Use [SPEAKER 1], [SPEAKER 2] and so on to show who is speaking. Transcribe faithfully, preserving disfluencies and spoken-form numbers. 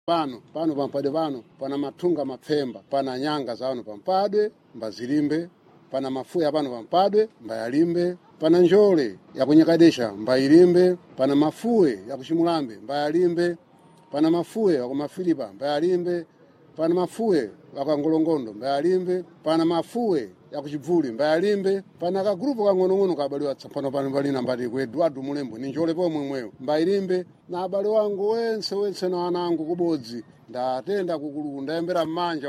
[SPEAKER 1] pano pano pampadwe pano pana mathunga mapfemba, pana nyanga zano pampadwe mbazilimbe, pana mafuya pano pampadwe mbayalimbe, pana njole yakunyakadesha mbayilimbe, pana mafuwe yakuchimulambe mbayalimbe, pana mafuwe yakumafilipa mbayalimbe, pana mafuwe yakangolongondo mbayalimbe, pana mafuwe yakuchibvuli mbayalimbe, pana kagrupu kang'onong'ono kabaliwa pano pano palina mbati kwedu adu mulembo ni njole pomwe mweyo mbayilimbe, na abale wangu wense wense na wanangu kubodzi ndatenda kukulu ndayembera mmanja